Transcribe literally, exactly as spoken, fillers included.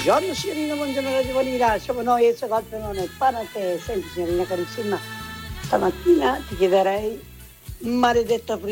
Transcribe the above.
Buongiorno signorina, buongiorno Radio Vanilla, siamo noi e altro non è panate. Senti signorina carissima, stamattina ti chiederei, maledetta